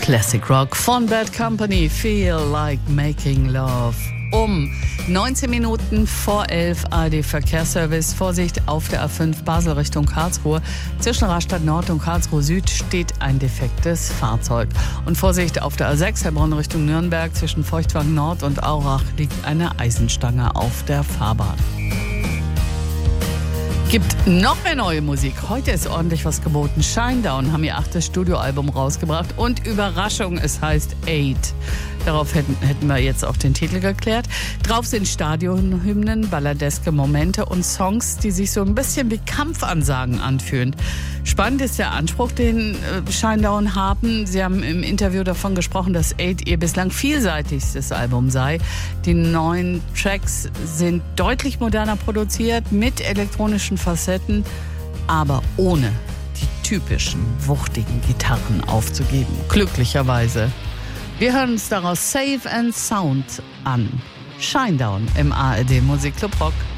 Classic Rock von Bad Company, Feel Like Making Love. Um 19 Minuten vor 11 ARD Verkehrsservice. Vorsicht auf der A5 Basel Richtung Karlsruhe. Zwischen Rastatt Nord und Karlsruhe Süd steht ein defektes Fahrzeug. Und Vorsicht auf der A6 Heilbronn Richtung Nürnberg. Zwischen Feuchtwagen Nord und Aurach liegt eine Eisenstange auf der Fahrbahn. Gibt noch mehr neue Musik. Heute ist ordentlich was geboten. Shinedown haben ihr 8. Studioalbum rausgebracht. Und Überraschung, es heißt 8. Darauf hätten wir jetzt auch den Titel geklärt. Drauf sind Stadionhymnen, balladeske Momente und Songs, die sich so ein bisschen wie Kampfansagen anfühlen. Spannend ist der Anspruch, den Shinedown haben. Sie haben im Interview davon gesprochen, dass 8 ihr bislang vielseitigstes Album sei. Die neuen Tracks sind deutlich moderner produziert, mit elektronischen Facetten, aber ohne die typischen, wuchtigen Gitarren aufzugeben. Glücklicherweise. Wir hören uns daraus Safe and Sound an. Shinedown im ARD Musikclub Rock.